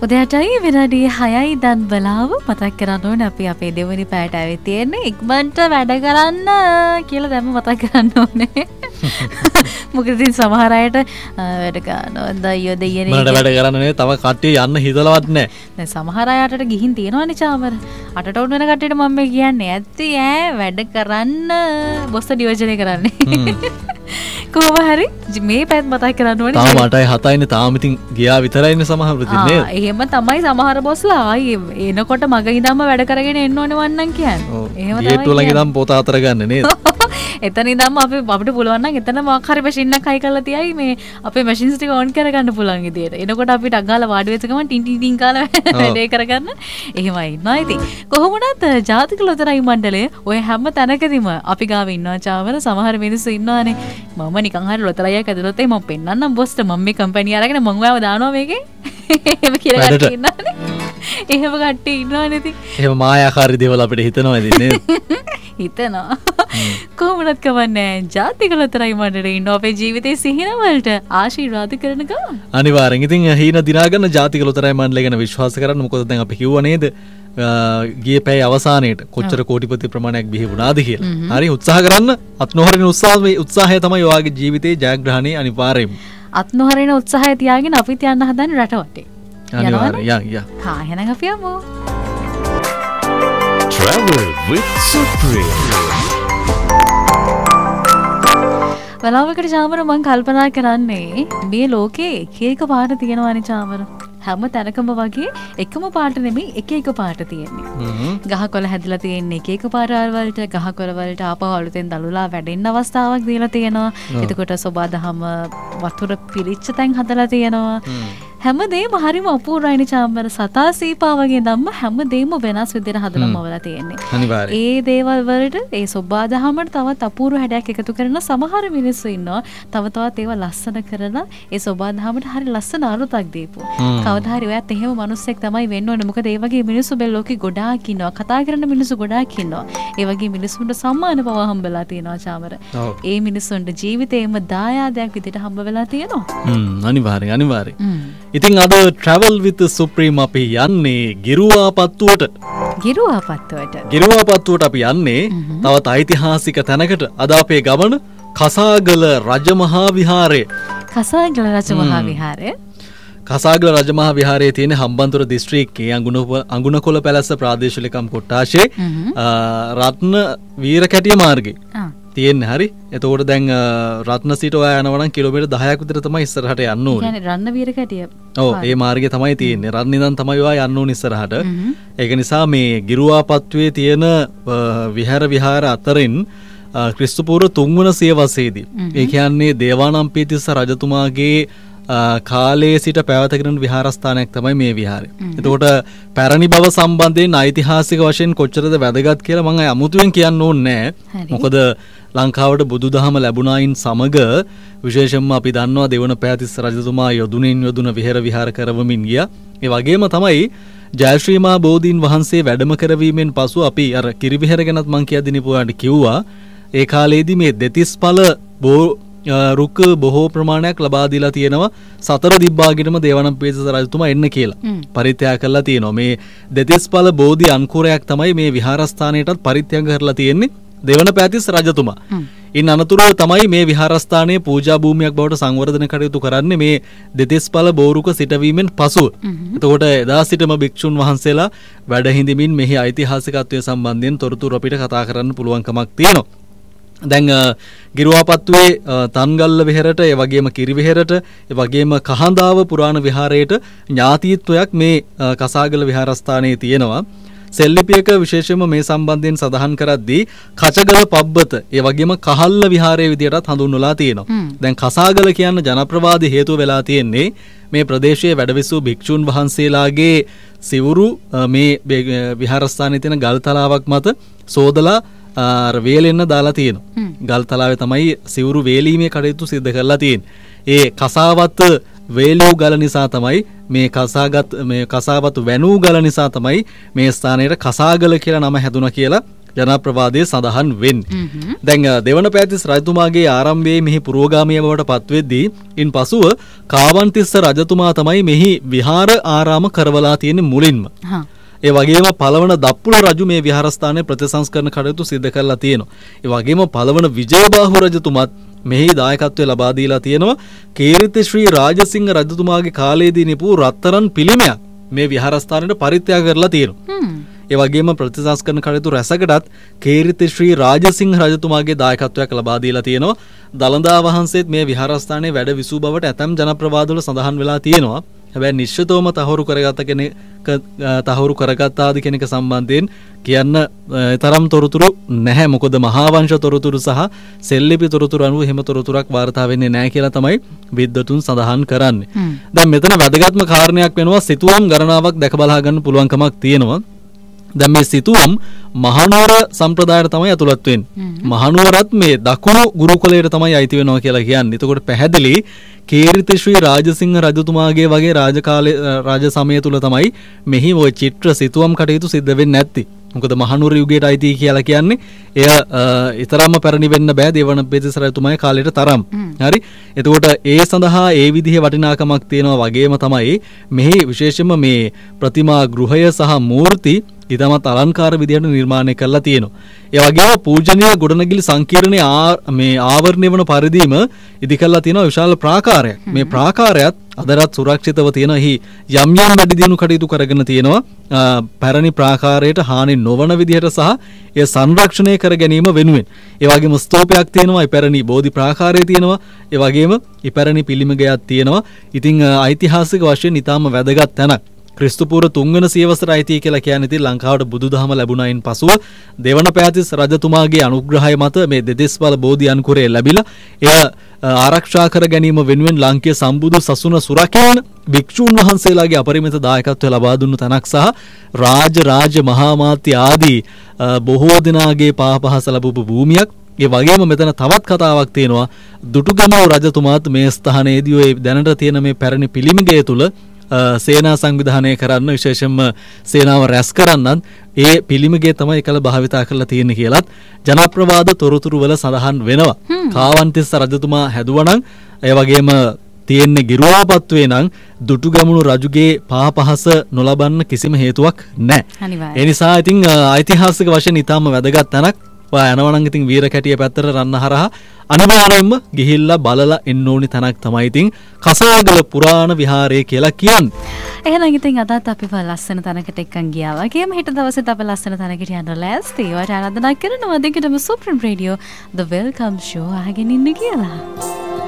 උදේටයි විනාඩි 6යි දැන් බලාව මතක් කරන්න ඕනේ අපි අපේ දෙවෙනි පැයට ආවේ තියෙන්නේ ඉක්මනට වැඩ කරන්න කියලා දැන් මතක් කරන්න ඕනේ. මොකද ඉතින් සමහර අයට වැඩ ගන්නවා අයියෝ දෙයියනේ මට වැඩ කරන්න නේ තව කට්ටිය යන්න හිතලවත් නැහැ. දැන් සමහර අයටට ගිහින් තියෙනවනේ චාමර. අටට උන් වෙන කට්ටියට මම මේ කියන්නේ ඇත්ති ඈ වැඩ කරන්න බොස්ස නියෝජනය කරන්නේ. කොහොම හරි මේ පැත් මතක් කරන්න ඕනේ. තාම 8යි 7යිනේ තාම ඉතින් ගියා විතරයිනේ සමහර ප්‍රතිනේ නේද? එහෙම තමයි සමහර බොස්ලා ආයි එනකොට මග ඉඳන්ම වැඩ කරගෙන එන්න ඕනේ වන්නම් කියන්නේ. එහෙම තමයි. ගේට්ටුව ළඟ ඉඳන් පොත අතර ගන්න නේද? එතන ඉඳන්ම අපිට පුළුවන් නම් එතන මොකක් හරි මැෂින් එකක් හයි කරලා තියයි මේ අපේ මැෂින්ස් ටික ඔන් කරගන්න පුළුවන් විදියට. එනකොට අපිට අගාලා වාඩි වෙච්ච ගමන් ටින් ටින් ටින් කාලා වැඩේ කරගන්න. එහෙමයි ඉන්නවා ඉතින්. කොහොම වුණත් ජාතික ලොතරැයි මණ්ඩලය ඔය හැම තැනකදීම අපි ගාව ඉන්නවා චාවර සමහර මිනිස්සු ඉන්නවානේ. මම නිකන් හරි ලොතරැයියක් ඇදුනොත් මම පෙන්නන්නම් බොස්ට මම මේ කම්පැනි අරගෙන මම ඔයාව දානවා මේකේ. එහෙම කියලා කට්ටිය ඉන්නවානේ. එහෙම කට්ටිය ඉන්නවානේ ඉතින්. එහෙම මායාකාරී දේවල් අපිට හිතනවා ඉතින් නේද? හිතනවා. කොහොමවත් කවන්නේ ජාතික ලොතරැයි මණ්ඩලේ ඉන්න අපේ ජීවිතේ සිහින වලට ආශිර්වාද කරන ගමන්. අනිවාර්යෙන්. ඉතින් හීන දිනා ගන්න ජාතික ලොතරැයි මණ්ඩලය ගැන විශ්වාස කරන්න. මොකද දැන් අපි කිව්වා නේද? ගියේ පැය අවසානයේට කොච්චර කෝටිපති ප්‍රමාණයක් බිහි වුණාද කියලා. හරි උත්සාහ කරන්න. අත් නොහරින උත්සාහය තමයි ඔයාගේ ජීවිතේ ජයග්‍රහණේ අනිවාර්යයෙන්ම. අත් නොහරින උත්සාහය තියාගෙන අපිත් යන්න හදන්නේ රට වටේ. අනිවාර්යයෙන් යන්න. හා එහෙනම් අපි යමු. Travel with Supreme. බලාවකට චාමර මං කල්පනා කරන්නේ මේ ලෝකේ එක පාට තියෙනවානේ චාමර. හැම තැනකම වගේ එකම පාට නෙමෙයි එක පාට තියෙන්නේ. ගහකොළ හැදිලා තියෙන්නේ එක පාරවල් වලට ගහකොළ වලට ආපහු අලුතෙන් දලුලා වැඩෙන්න අවස්ථාවක් දීලා තියෙනවා. එතකොට සෝබාදහම වතුර පිරිච්ච තැන් හදලා තියෙනවා. හැමදේම හරිම අපූර්වයිනේ චාම්බර සතා සීපා වගේ ධම්ම හැමදේම වෙනස් විදිහට හදලා මවලා තියෙන්නේ. අනිවාර්යයෙන්. ඒ දේවල් වලට ඒ සෝබාදහමට තවත් අපූර්ව හැඩයක් එකතු කරන සමහර මිනිස්සු ඉන්නවා. තව තවත් ඒවා ලස්සන කරලා ඒ සෝබාදහමට හරි ලස්සන අරුතක් දීපුවා. කවදා හරි ඔයත් එහෙම මිනිස්සෙක් තමයි වෙන්න ඕනේ. මොකද ඒ වගේ මිනිස්සු බෙල් ලෝකේ ගොඩාක් ඉන්නවා. කතා කරන මිනිස්සු ගොඩාක් ඉන්නවා. ඒ වගේ මිනිස්සුන්ට සම්මාන පවා හම්බෙලා තියෙනවා චාමර. ඒ මිනිස්සුන්ට ජීවිතේම දායාදයක් විදිහට හම්බ වෙලා තියෙනවා. අනිවාර්යෙන්. ඉතින් අද travel with Supreme අපි යන්නේ ගිරුවාපත්තුවට. ගිරුවාපත්තුවට අපි යන්නේ තවත් ඓතිහාසික තැනකට. අද අපේ ගමන කසාගල රජමහා විහාරය. කසාගල රජමහා විහාරය. කසාගල රජමහා විහාරයේ තියෙන හම්බන්තොට දිස්ත්‍රික්කයේ අඟුණකොළ පැලැස්ස ප්‍රාදේශීය ලේකම් කොට්ටාශයේ රත්න වීරකැටිය මාර්ගේ. තියෙන්නේ හරි. එතකොට දැන් රත්න සිට ඔයා යනවා නම් කිලෝමීටර් 10ක් විතර තමයි ඉස්සරහට යන්න ඕනේ. කියන්නේ රත්න වීරකැටිය. ඔව් ඒ මාර්ගය තමයි තියෙන්නේ. රත්න ඉඳන් තමයි ඔයා යන්න ඕනේ ඉස්සරහට. ඒක නිසා මේ ගිරුවාපත්තුවේ තියෙන විහාර අතරින් ක්‍රිස්තු පූර්ව 3 වන සියවසේදී ඒ කියන්නේ දේවානම්පියතිස්ස රජතුමාගේ කාලයේ සිට පැවතගෙන විහාරස්ථානයක් තමයි මේ විහාරය. එතකොට පැරණි බව සම්බන්ධයෙන් ඓතිහාසික වශයෙන් කොච්චරද වැදගත් කියලා මම අමුතුවෙන් කියන්න ඕනේ නැහැ. මොකද ලංකාවට බුදුදහම ලැබුණායින් සමග විශේෂයෙන්ම අපි දන්නවා දෙවන පෑතිස්ස රජතුමා යොදුන විහාර කරවමින් ගියා. ඒ වගේම තමයි ජයශ්‍රීමා බෝධීන් වහන්සේ වැඩම කරවීමෙන් පසු අපි අර කිරිවිහෙර ගැනත් මම කියද්දී නිපුවාට කිව්වා ඒ කාලේදී මේ දෙතිස්ඵල රුක් බොහෝ ප්‍රමාණයක් ලබා දීලා තියෙනවා. සතර දිබ්බාගෙනම දේවානම්පියතිස්ස රජතුමා එන්න කියලා පරිත්‍යාග කරලා තියෙනවා. මේ දෙතිස්ඵල බෝධි අංකුරයක් තමයි මේ විහාරස්ථානයටත් පරිත්‍යාග කරලා තියෙන්නේ දෙවන පෑතිස්ස රජතුමා. ඉන් අනතුරුව තමයි මේ විහාරස්ථානයේ පූජා භූමියක් බවට සංවර්ධන කටයුතු කරන්නේ මේ දෙතිස්ඵල බෝරුක සිටවීමෙන් පසුව. එතකොට එදා සිටම භික්ෂුන් වහන්සේලා වැඩ හිඳමින් මෙහි ඓතිහාසිකත්වය සම්බන්ධයෙන් තොරතුරු අපිට කතා කරන්න පුළුවන්කමක් තියෙනවා. දැන් ගිරුවාපත්තුවේ තන්ගල්ල විහෙරට ඒ වගේම කිරිවිහෙරට ඒ වගේම කහඳාව පුරාණ විහාරයට ඥාතිත්වයක් මේ කසාගල විහාරස්ථානයේ තියෙනවා. සෙල්ලිපියක විශේෂයෙන්ම මේ සම්බන්ධයෙන් සඳහන් කරද්දී කචගල පබ්බත ඒ වගේම කහල්ල විහාරයේ විදියටත් හඳුන්වලා තියෙනවා. දැන් කසාගල කියන ජනප්‍රවාදී හේතුව වෙලා තියෙන්නේ මේ ප්‍රදේශයේ වැඩවිසූ භික්ෂුන් වහන්සේලාගේ සිවුරු මේ විහාරස්ථානයේ තියෙන ගල් තලාවක් මත සෝදලා වේලෙන්න දාලා තියෙනවා. ගල් තලාවේ තමයි සිවුරු වේලීමේ කටයුතු සිදු කරලා තියෙන්නේ. ඒ කසාවත් වේලූ ගල නිසා තමයි මේ කසාවත් වැනූ ගල නිසා තමයි මේ ස්ථානයට කසාගල කියලා නම හැදුණා කියලා ජනප්‍රවාදයේ සඳහන් වෙන්නේ. දැන් දෙවන පෑතිස් රජතුමාගේ ආරම්භයේ මෙහි පුරෝගාමී බවට පත්වෙද්දී ඉන් පසුව කාවන්තිස්ස රජතුමා තමයි මෙහි විහාර ආරාම කරවලා තියෙන්නේ මුලින්ම. ඒ වගේම පළවන දප්පුල රජු මේ විහාරස්ථානයේ ප්‍රතිසංස්කරණ කටයුතු සිදු කරලා තියෙනවා. ඒ වගේම පළවන විජයබාහු රජතුමත් මෙහි දායකත්වය ලබා දීලා තියෙනවා. කීර්ති ශ්‍රී රාජසිංහ රජතුමාගේ කාලයේදී නිපු රත්තරන් පිළිමයක් මේ විහාරස්ථානයට පරිත්‍යාග කරලා තියෙනවා. ඒ වගේම ප්‍රතිසංස්කරණ කටයුතු රැසකටත් කීර්ති ශ්‍රී රාජසිංහ රජතුමාගේ දායකත්වයක් ලබා දීලා තියෙනවා. දළදා වහන්සේත් මේ විහාරස්ථානයේ වැඩ විසූ බවට ඇතම් ජනප්‍රවාදවල සඳහන් වෙලා තියෙනවා. හැබැයි නිශ්චිතවම තහවුරු කරගත්තාද කෙනෙක් සම්බන්ධයෙන් කියන්න තරම් තොරතුරු නැහැ. මොකද මහා වංශ තොරතුරු සහ සෙල්ලිපි තොරතුරු අනුව එහෙම තොරතුරක් වාර්තා වෙන්නේ නැහැ කියලා තමයි විද්වතුන් සඳහන් කරන්නේ. දැන් මෙතන වැදගත්ම කාරණයක් වෙනවා සිතුවම් ගණනාවක් දැක බලා ගන්න පුළුවන්කමක් තියෙනවා. දැන් මේ සිතුවම් මහනුවර සම්ප්‍රදායට තමයි ඇතුළත් වෙන්නේ. මහනුවරත් මේ දකුණු ගුරුකුලයට තමයි අයිති වෙනවා කියලා කියන්නේ. එතකොට පැහැදිලි කීර්ති ශ්‍රී රාජසිංහ රජතුමාගේ වගේ රාජ සමය තුල තමයි මෙහි ওই චිත්‍ර සිතුවම් කටයුතු සිද්ධ වෙන්නේ නැත්තේ. මොකද මහනුවර යුගයට අයිති කියලා කියන්නේ එය ඊතරම්ම පැරණි වෙන්න බෑ දෙවන පෑතිස් රජතුමාගේ කාලයට තරම්. හරි. එතකොට ඒ සඳහා ඒ විදිහේ වටිනාකමක් තියෙනවා වගේම තමයි මෙහි විශේෂයෙන්ම මේ ප්‍රතිමා ගෘහය සහ මූර්ති ඊටමත් අලංකාර විදිහට නිර්මාණය කරලා තියෙනවා. ඒ වගේම පූජනීය ගොඩනැගිලි සංකීර්ණයේ මේ ආවරණය වන පරිදිම ඉදි කරලා තියෙනවා විශාල ප්‍රාකාරයක්. මේ ප්‍රාකාරයත් අදටත් සුරක්ෂිතව තියෙන එහි යම් යම් වැඩි දියුණු කටයුතු කරගෙන තියෙනවා. පැරණි ප්‍රාකාරයට හානි නොවන විදිහට සහ ඒ සංරක්ෂණය කර ගැනීම වෙනුවෙන්. ඒ වගේම ස්තූපයක් තියෙනවා, ඉපැරණි බෝධි ප්‍රාකාරය තියෙනවා, ඒ වගේම ඉපැරණි පිළිමගයක් තියෙනවා. ඉතින් ඓතිහාසික වශයෙන් ඊටාම වැදගත් තැනක්. ක්‍රිස්තු පූර්ව 3 වෙනි සියවසට අයිති කියලා කියන්නේ ඉතින් ලංකාවට බුදුදහම ලැබුණයින් පසුව දෙවන පෑතිස් රජතුමාගේ අනුග්‍රහය මත මේ දෙදෙස්වල බෝධි අනුකරේ ලැබිලා එය ආරක්ෂා කර ගැනීම වෙනුවෙන් ලාංකීය සම්බුදු සසුන සුරකින්න භික්ෂූන් වහන්සේලාගේ අපරිමිත දායකත්වය ලබා දුන්නු තැනක් සහ රාජ මහා මාත්‍ය ආදී බොහෝ දෙනාගේ පාපහස ලැබපු භූමියක්. ඒ වගේම මෙතන තවත් කතාවක් තියෙනවා. දුටුගැමුණු රජතුමාත් මේ ස්ථානයේදී ඔය දැනට තියෙන මේ පැරණි පිළිමගය තුල සේනා සංවිධානය කරන්න විශේෂයෙන්ම සේනාව රැස් කරන්නත් ඒ පිළිමගේ තමයි එකල භාවිතා කරලා තියෙන්නේ කියලත් ජනප්‍රවාද තොරතුරු වල සඳහන් වෙනවා. කාවන්තිස්ස රජතුමා හැදුවනම් ඒ වගේම තියෙන්නේ ගිරුවාපත්වේ නම් දුටුගැමුණු රජුගේ පාපහස නොලබන්න කිසිම හේතුවක් නැහැ. ඒ නිසා ඉතින් ඓතිහාසික වශයෙන් ඊටාම වැදගත් තැනක්. ඔයා යනවා නම් ඉතින් වීර කැටිය පැත්තට රන්න හරහා අනිවාර්යයෙන්ම ගිහිල්ලා බලලා එන්න ඕනි තැනක් තමයි ඉතින් කසාගල පුරාණ විහාරය කියලා කියන්නේ. එහෙනම් ඉතින් අදත් අපි ලස්සන තැනකට එක්කන් ගියා වගේම හෙට දවසෙත් අපි ලස්සන තැනකට යන්න ලෑස්ති. ඒවට ආරාධනා කරනවා දෙකටම supreme radio The Welcome Show අහගෙන ඉන්න කියලා.